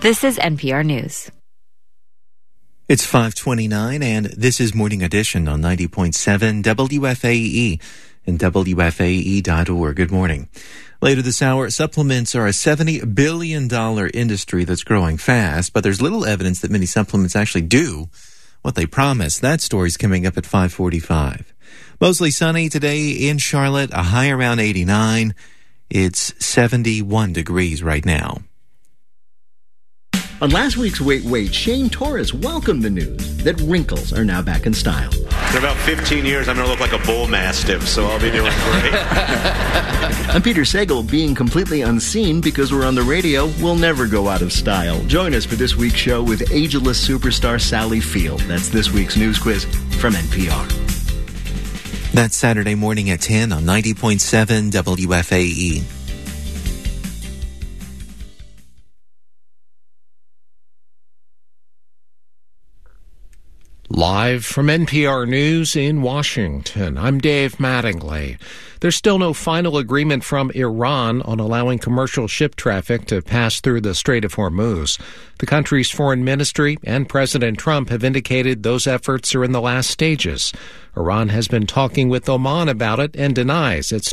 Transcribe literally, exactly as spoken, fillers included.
This is N P R News. It's five twenty-nine, and this is Morning Edition on ninety point seven W F A E and W F A E dot org. Good morning. Later this hour, supplements are a seventy billion dollars industry that's growing fast, but there's little evidence that many supplements actually do what they promise. That story's coming up at five forty-five. Mostly sunny today in Charlotte, a high around eighty-nine. It's seventy-one degrees right now. On last week's Wait Wait, Shane Torres welcomed the news that wrinkles are now back in style. In about fifteen years, I'm going to look like a bull mastiff, so I'll be doing great. I'm Peter Sagal. Being completely unseen because we're on the radio will never go out of style. Join us for this week's show with ageless superstar Sally Field. That's this week's news quiz from N P R. That's Saturday morning at ten on ninety point seven W F A E. Live from N P R News in Washington, I'm Dave Mattingly. There's still no final agreement from Iran on allowing commercial ship traffic to pass through the Strait of Hormuz. The country's foreign ministry and President Trump have indicated those efforts are in the last stages. Iran has been talking with Oman about it and denies it's